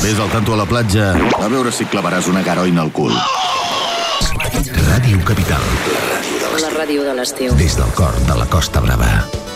Ves al tanto a la platja a veure si clavaràs una garoina al cul. Ràdio Capital. La ràdio de l'estiu. Des del cor de la Costa Brava.